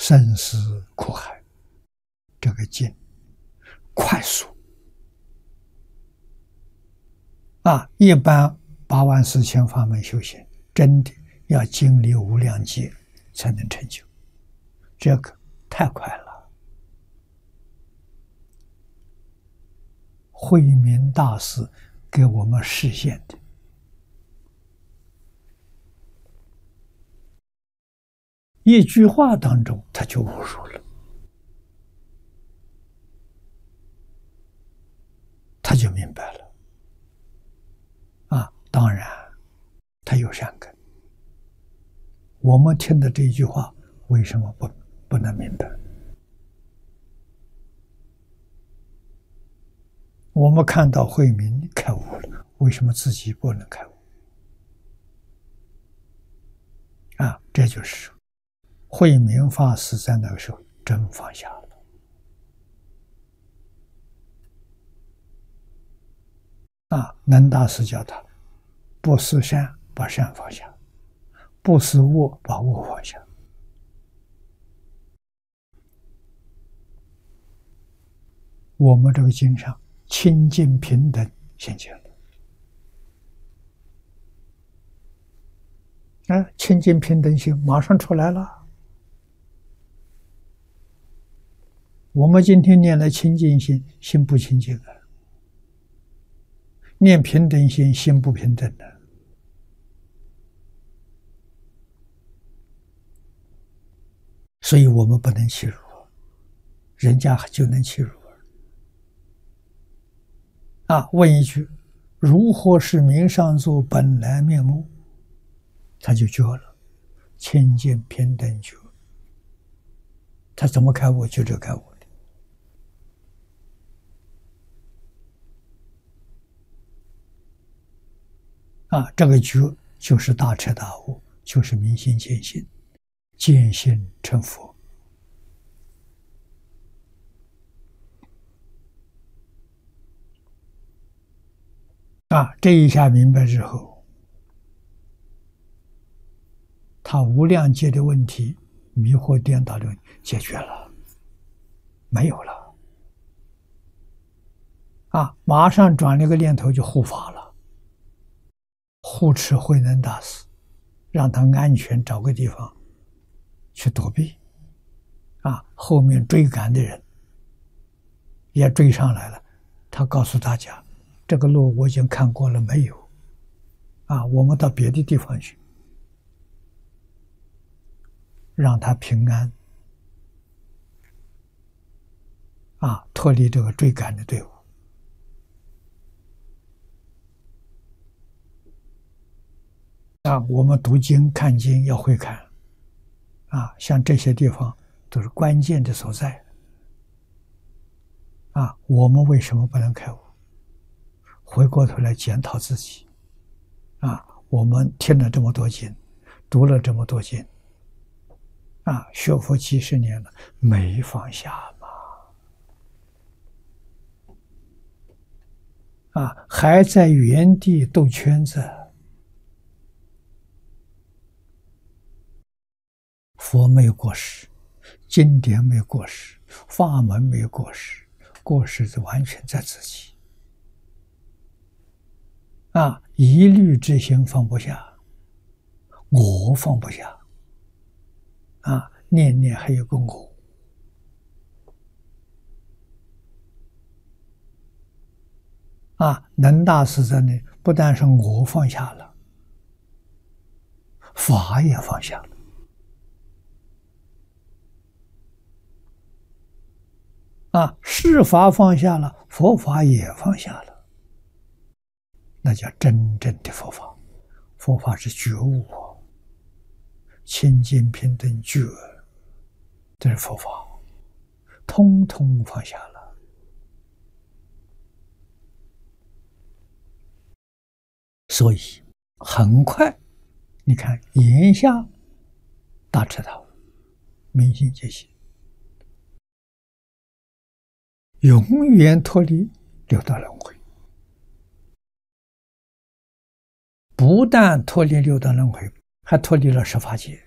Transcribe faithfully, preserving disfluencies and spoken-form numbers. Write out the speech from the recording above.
生死苦海，这个经快速啊！一般八万四千法门修行，真的要经历无量劫才能成就，这个太快了。慧明大师给我们示现的，一句话当中他就悟入了，他就明白了。啊，当然他有善根，我们听的这一句话为什么不不能明白？我们看到慧明开悟了，为什么自己不能开悟？啊，这就是慧明法师在那个时候真放下了。啊，能大师教他不思善，把善放下；不思恶，把恶放下。我们这个经上清净平等现前了。啊，清净平等心马上出来了。我们今天念了清净心，心不清净啊；念平等心，心不平等的。所以我们不能欺辱，人家就能欺辱。啊，问一句，如何是名上座本来面目？他就觉了，清净平等觉。他怎么开悟？就这开悟的。啊，这个觉就是大彻大悟，就是明心见性，见性成佛。啊，这一下明白之后，他无量劫的问题、迷惑颠倒的问题解决了，没有了。啊，马上转了个念头就护法了，护持慧能大师，让他安全找个地方去躲避。啊，后面追赶的人也追上来了，他告诉大家，这个路我已经看过了，没有。啊，我们到别的地方去，让他平安。啊，脱离这个追赶的队伍。啊，我们读经看经要会看。啊，像这些地方都是关键的所在。啊，我们为什么不能开悟？回过头来检讨自己。啊，我们听了这么多经，读了这么多经，啊，学佛几十年了，没放下嘛？啊，还在原地兜圈子。佛没有过失，经典没有过失，法门没有过失，过失是完全在自己。啊，一律之心放不下，我放不下。啊，念念还有个我。啊，能大师在那不但是我放下了，法也放下了。啊，事法放下了，佛法也放下了，那叫真正的佛法。佛法是觉悟啊，清净平等觉，这是佛法，通通放下了。所以很快，你看眼下大彻大悟，明心见性，永远脱离六道轮回。不但脱离六道轮回，还脱离了十法界。